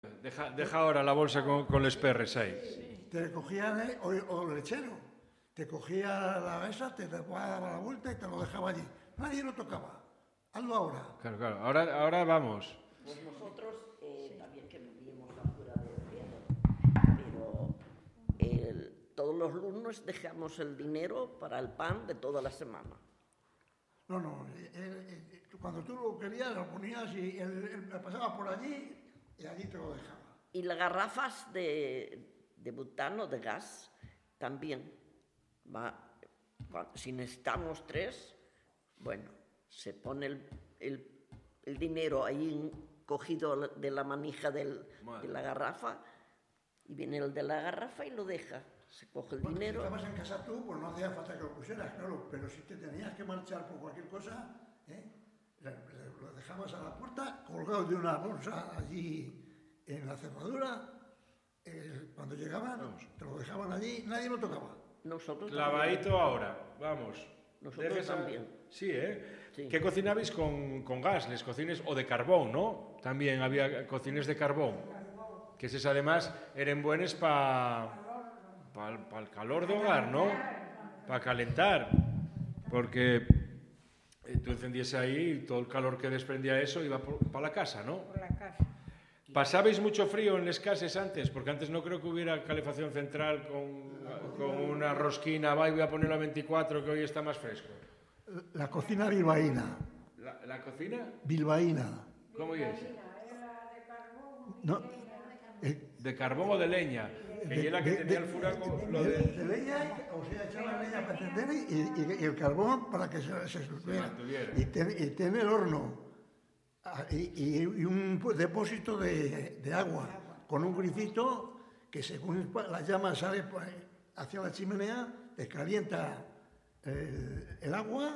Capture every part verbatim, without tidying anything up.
Deja, deja ahora la bolsa con, con los perres ahí. Sí. Te cogían, eh, o, o el lechero, te cogía la mesa, te daba la vuelta y te lo dejaba allí. Nadie lo tocaba. Hazlo ahora. Claro, claro. Ahora, ahora vamos. Pues nosotros eh, también que vivíamos afuera de Oviedo, pero el, todos los lunes dejamos el dinero para el pan de toda la semana. No, no, él, él, cuando tú lo querías lo ponías y él, él pasaba por allí y allí te lo dejaba. Y las garrafas de, de butano, de gas, también. Va, si necesitamos tres, bueno, se pone el, el, el dinero ahí cogido de la manija del, de la garrafa y viene el de la garrafa y lo deja. Se coge el bueno, dinero. Si estabas en casa tú, pues no hacía falta que lo pusieras, claro, pero si te tenías que marchar por cualquier cosa, ¿eh? Lo dejabas a la puerta, colgado de una bolsa allí en la cerradura, eh, cuando llegaban, Vamos. te lo dejaban allí, nadie lo tocaba. Nosotros Clavadito también. ahora, vamos. Nosotros Dejes también. A... Sí, ¿eh? Sí. ¿Qué cocinabais con, con gas? Les cocines o de carbón, ¿no? También había cocines de carbón. Que esas además eran buenas para pa, pa el calor de hogar, ¿no? Para calentar. Porque tú encendías ahí y todo el calor que desprendía eso iba para la casa, ¿no? Por la casa. ¿Pasabais mucho frío en las casas antes? Porque antes no creo que hubiera calefacción central con, con una rosquina, va y voy a ponerlo a veinticuatro, que hoy está más fresco. La cocina bilbaína. ¿La, la cocina? Bilbaína. ¿Cómo es? No, eh, ¿De carbón o de leña? Que de, es la que de, tenía de, el furaco. De, Lo de, de... de leña, o sea, echaba leña para encender y, y, y el carbón para que se, se subiera. Y, ten, y tiene el horno. Y, y un depósito de, de agua con un grifito que según la llama sale hacia la chimenea, te calienta el, el agua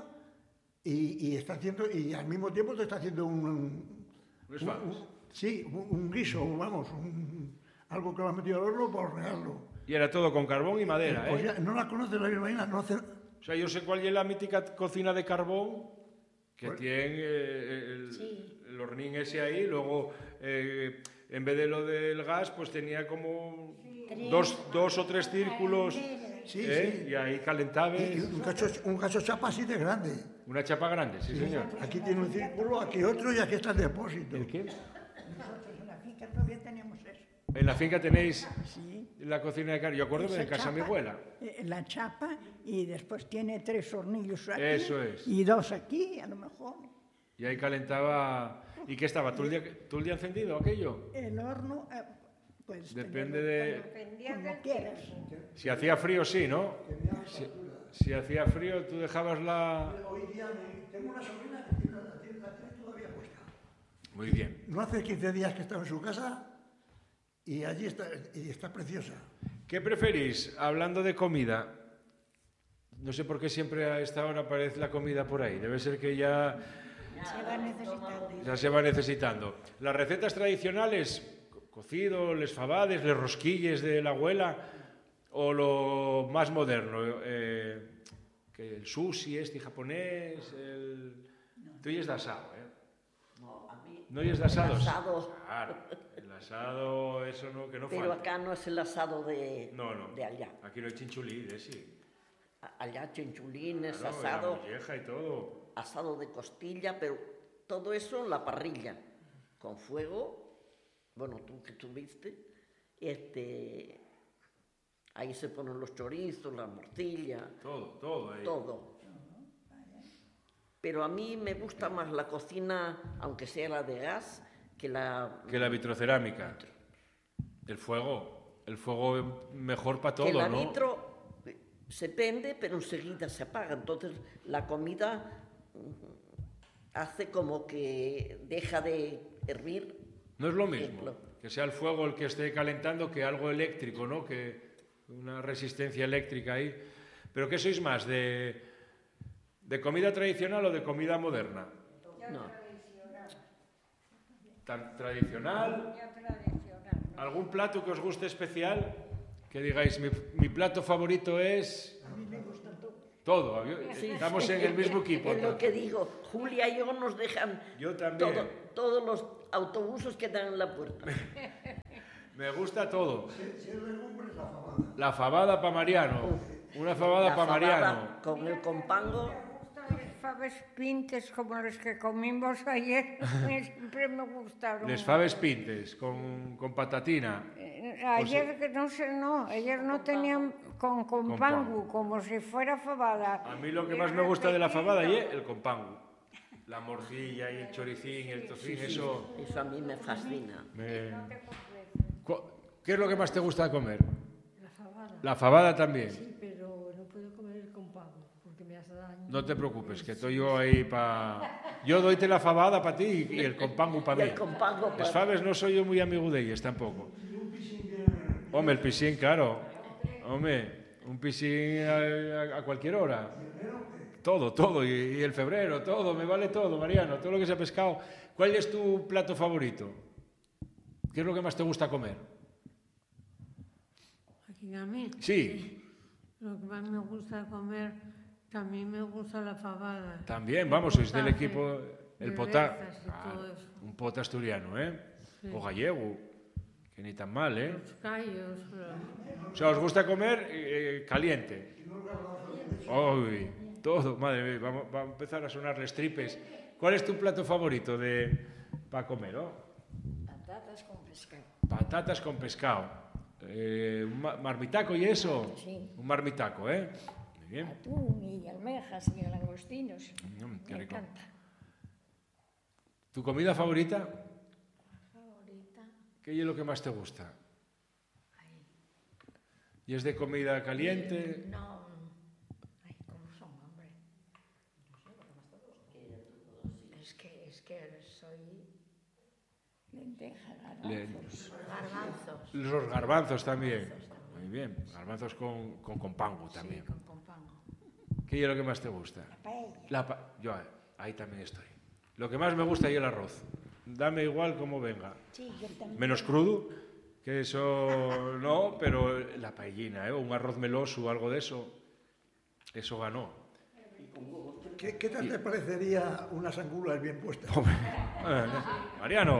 y, y, está haciendo, y al mismo tiempo te está haciendo un... un, un, un sí, un, un guiso, vamos, un, algo que lo has metido al horno para hornearlo. Y era todo con carbón y madera, pues ¿eh? Ya, ¿no la conoces la bilbaína? No hace... O sea, yo sé cuál es la mítica cocina de carbón que bueno. tiene eh, el... Sí. el hornín ese ahí, luego eh, en vez de lo del gas, pues tenía como sí. dos, dos o tres círculos, sí, ¿eh? Sí. Y ahí calentaba. Y un cacho, un cacho chapa así de grande. Una chapa grande, sí, sí, señor. Aquí tiene un círculo, aquí otro y aquí está el depósito. ¿El qué? Nosotros en la finca todavía tenemos eso. En la finca tenéis sí. la cocina de carbón. Yo acuerdo de en casa de mi abuela. La chapa y después tiene tres hornillos aquí. Eso es. Y dos aquí, a lo mejor. Y ahí calentaba... ¿Y qué estaba? ¿Todo el día, todo el día encendido aquello? El horno, eh, pues... Depende de... Como quieras. Si hacía frío, sí, ¿no? Si, si hacía frío, tú dejabas la... Hoy día tengo una sobrina que tiene, la tiene, la tiene todavía puesta. Muy bien. No hace quince días que estaba en su casa y allí está, y está preciosa. ¿Qué preferís, hablando de comida? No sé por qué siempre a esta hora aparece la comida por ahí. Debe ser que ya... Se va necesitando. Ya se va necesitando. Las recetas tradicionales, cocido, les fabades, les rosquilles de la abuela, o lo más moderno, eh, que el sushi este japonés, el... Tú y es de asado, ¿eh? No, a mí... ¿No y es de asados? El asado. Claro, el asado, eso no, que no Pero falta. acá no es el asado de, no, no. de allá. Aquí no hay chinchulí, de sí. Allá chinchulines, Claro, asado... la molleja y todo. asado de costilla, pero todo eso en la parrilla, con fuego, bueno, tú que tuviste, este, ahí se ponen los chorizos, la morcilla, todo, todo ahí. todo. Pero a mí me gusta más la cocina, aunque sea la de gas, que la... Que la vitrocerámica. El fuego, el fuego es mejor para todo, que la ¿no? vitro se pende, pero enseguida se apaga, entonces la comida hace como que deja de hervir. No es lo mismo que sea el fuego el que esté calentando que algo eléctrico, ¿no? Que una resistencia eléctrica ahí. ¿Pero qué sois más, de, de comida tradicional o de comida moderna? No. ¿Tan tradicional? ¿Algún plato que os guste especial? Que digáis, mi, mi plato favorito es... A mí me gusta todo. Todo, Sí, estamos sí. en el mismo equipo. Es lo que digo, Julia y yo nos dejan Yo también. todo, todos los autobuses que dan en la puerta. Me gusta todo. Si es legumbre, la fabada. La fabada para Mariano. Una fabada La para fabada Mariano. con el compango. Les faves pintes como los que comimos ayer, siempre me gustaron. Les faves pintes con, con patatina. Eh, Ayer, que no sé, no, ayer no tenían con compango, como si fuera fabada. A mí lo que más me gusta de la fabada es el compango. La morcilla y el choricín y el tocín, eso... Eso a mí me fascina. me- Cu- ¿Qué es lo que más te gusta comer? La fabada. La fabada también. Sí, pero no puedo comer el compango porque me hace daño. No te preocupes, que estoy yo ahí para... Yo doyte la fabada para ti y el compango para Y mí. el compango Las para- faves no soy yo muy amigo de ellas tampoco. Hombre, el piscín, claro. Hombre, un piscín a, a- a cualquier hora. Todo, todo. Y, y el febrero, todo. Me vale todo, Mariano. Todo lo que se ha pescado. ¿Cuál es tu plato favorito? ¿Qué es lo que más te gusta comer? Aquí a mí. Sí. Lo que más me gusta comer, también me gusta la fabada. También, vamos, sois del Potaje, equipo... El de pota... berzas y Ah, todo eso. un pota asturiano, ¿eh? Sí. O gallego. Que ni tan mal, ¿eh? Los callos. lo- O sea, os gusta comer eh, caliente. Uy, todo, madre mía, vamos, va a empezar a sonarles tripes. ¿Cuál es tu plato favorito de para comer? Oh? Patatas con pescado. Patatas con pescado. Eh, un ma- marmitaco y eso. Sí. Un marmitaco, ¿eh? Muy bien. Atún y almejas y langostinos. Mm, qué Me rico. encanta. ¿Tu comida favorita? Favorita. ¿Qué es lo que más te gusta? ¿Y es de comida caliente? No. Ay, ¿cómo son, hombre? Es que, es que soy lenteja, Le- garbanzos. Garbanzos. Los garbanzos también. Muy bien. Garbanzos con, con compango también. Sí, con compango. ¿Qué es lo que más te gusta? Paella. La pa- Yo eh, ahí también estoy. Lo que más me gusta es el arroz. Dame igual como venga. Sí, yo también. Menos crudo, que eso no, pero la paellina, ¿eh? Un arroz meloso o algo de eso, eso ganó. ¿Qué, qué tal te parecería unas angulas bien puestas? Eh, Mariano,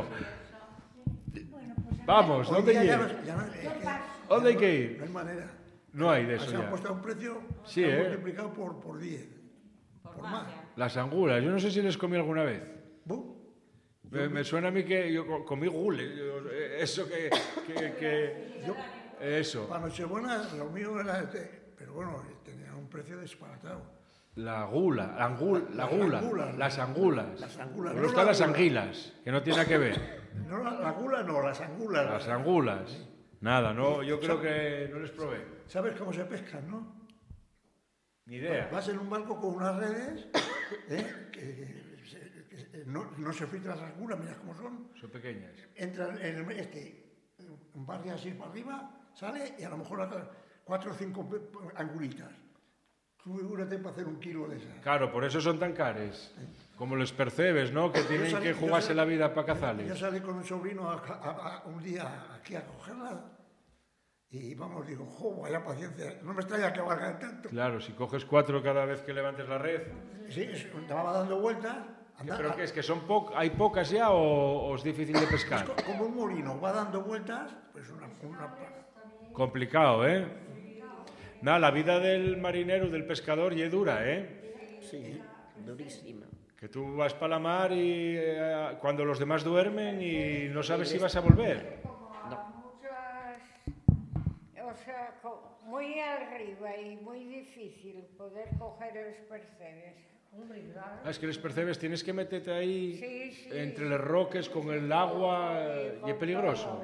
pues vamos, Hoy ¿dónde día ya ir? no- ya no- es que- ¿Dónde hay ya que no- ir? No hay manera. No hay de eso Se han ya. puesto a un precio Sí, se han ¿eh? multiplicado por, por diez. Por, más. Las angulas, yo no sé si les comí alguna vez. Bu, Me, me suena a mí que yo co- comí gules, yo- eh, eso que... que- que- Yo, eso, para Nochebuena, lo mío era este, pero bueno, tenía un precio disparatado. la gula, la, angul- la Las gula, angulas. las angulas. Las angulas, Luego no están la las gula. anguilas, que no tiene nada que ver. No, la, la gula no, las angulas. Las angulas. Nada, no, yo creo que no les probé. ¿Sabes cómo se pescan, no? Ni idea. Vas en un barco con unas redes, ¿eh? que, que se- que no, no se filtran las angulas, mira cómo son. Son pequeñas. Entran en el, este, un barrio así para arriba, sale y a lo mejor atrás cuatro o cinco pe- angulitas. Tú figúrate para hacer un kilo de esas. Claro, por eso son tan cares. Como los percebes, ¿no? Que tienen salí- que yo jugarse salí- la vida para Yo cazarles. salí con un sobrino a- a- a- un día aquí a cogerla y vamos, digo, jo, vaya paciencia, no me extraña que valgan tanto. Claro, si coges cuatro cada vez que levantes la red. Sí, es- estaba dando vueltas, anda- ¿Pero qué es? ¿Que son po- hay pocas ya o, o es difícil de pescar? co- como un molino, va dando vueltas, pues una... una Complicado, ¿eh? Nada, la vida del marinero, del pescador, y es dura, ¿eh? Sí, durísima. Que tú vas para la mar y eh, cuando los demás duermen y no sabes si vas a volver. Muchas, o sea, co- muy arriba y muy difícil poder coger los percebes. Hombre, claro. Ah, es que los percebes tienes que meterte ahí Sí, sí. entre los roques con el agua eh, y es peligroso.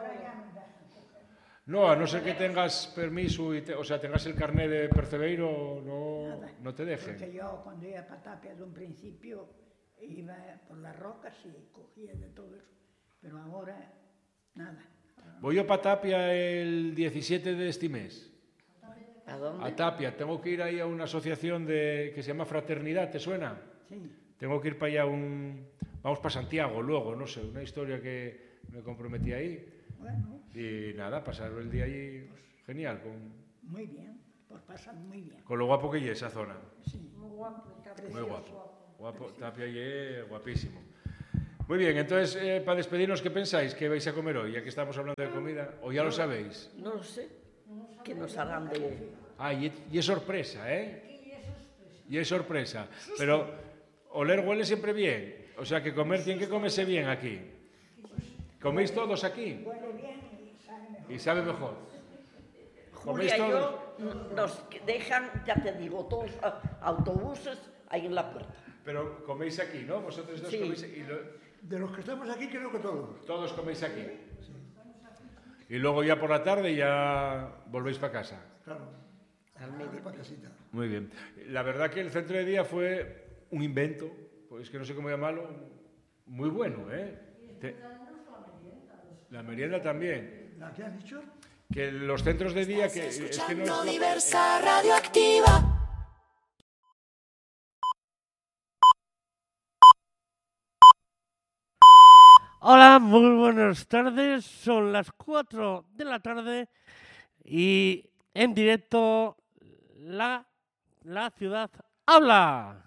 No, a no ser que tengas permiso, y te- o sea, tengas el carnet de percebeiro, no, no te dejen. Porque yo cuando iba para Tapia de un principio iba por las rocas y cogía de todo eso. Pero ahora, nada. Voy yo para Tapia el diecisiete de este mes. ¿A dónde? A Tapia, tengo que ir ahí a una asociación de, que se llama Fraternidad, ¿te suena? Sí. Tengo que ir para allá un... Vamos para Santiago luego, no sé, una historia que me comprometí ahí. Bueno, Y nada, pasar el día allí, genial, con, muy bien. Por pasar muy bien. con lo guapo que es esa zona. Sí. Muy guapo, está Muy precioso. guapo. Guapo, Tapia y es guapísimo. Muy bien, entonces, eh, para despedirnos, ¿qué pensáis que vais a comer hoy, ya que estamos hablando de comida? ¿O ya lo sabéis? No lo sé. ¿Qué nos harán de...? Ah, y, y es sorpresa, ¿eh? Y es sorpresa. Pero oler huele siempre bien. O sea, que comer tiene que comerse bien aquí. ¿Coméis todos aquí? Y sabe mejor. ¿Coméis Julia y todos? yo nos dejan, ya te digo, todos autobuses ahí en la puerta. Pero coméis aquí, ¿no? Vosotros dos Sí. coméis... Y lo, De los que estamos aquí, creo que todos. todos coméis aquí. Y luego ya por la tarde ya volvéis para casa. Claro. Al medio. Para casita. Muy bien. La verdad que el centro de día fue un invento, pues que no sé cómo llamarlo, muy bueno, ¿eh? Te- La merienda también. ¿La que has dicho? Que los centros de día, que es que no es la- Diversa Radioactiva. Hola, muy buenas tardes. Son las cuatro de la tarde y en directo la, la ciudad habla.